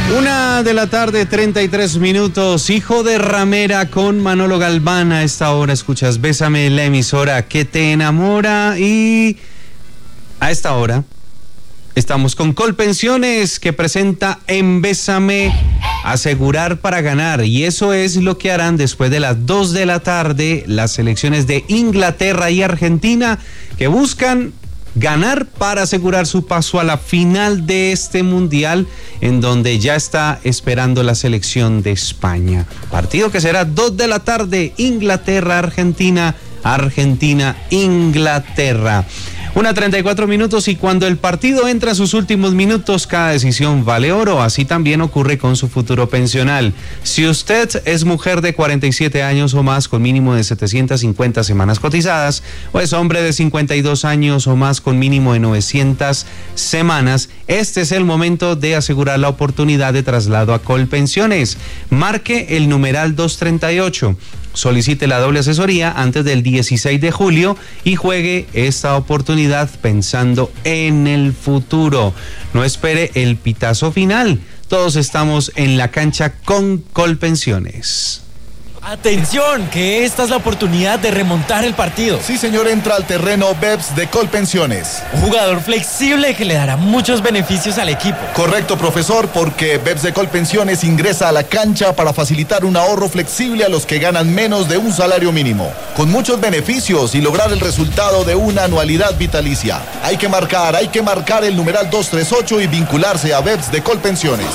1:33 p.m. Hijo de ramera con Manolo Galván. A esta hora escuchas Bésame, la emisora que te enamora. Y a esta hora estamos con Colpensiones, que presenta en Bésame asegurar para ganar. Y eso es lo que harán después de las 2 de la tarde las selecciones de Inglaterra y Argentina, que buscan ganar para asegurar su paso a la final de este mundial, en donde ya está esperando la selección de España. Partido que será 2 de la tarde, Inglaterra-Argentina, Argentina-Inglaterra. 1:34 p.m. y cuando el partido entra a sus últimos minutos, cada decisión vale oro. Así también ocurre con su futuro pensional. Si usted es mujer de 47 años o más con mínimo de 750 semanas cotizadas, o es hombre de 52 años o más con mínimo de 900 semanas, este es el momento de asegurar la oportunidad de traslado a Colpensiones. Marque el numeral 238. Solicite la doble asesoría antes del 16 de julio y juegue esta oportunidad pensando en el futuro. No espere el pitazo final. Todos estamos en la cancha con Colpensiones. ¡Atención! Que esta es la oportunidad de remontar el partido. Sí, señor, entra al terreno BEPS de Colpensiones. Un jugador flexible que le dará muchos beneficios al equipo. Correcto, profesor, porque BEPS de Colpensiones ingresa a la cancha para facilitar un ahorro flexible a los que ganan menos de un salario mínimo, con muchos beneficios y lograr el resultado de una anualidad vitalicia. Hay que marcar el numeral 238 y vincularse a BEPS de Colpensiones.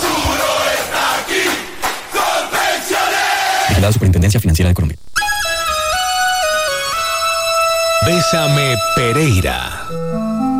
La Superintendencia Financiera de Colombia. Bésame Pereira.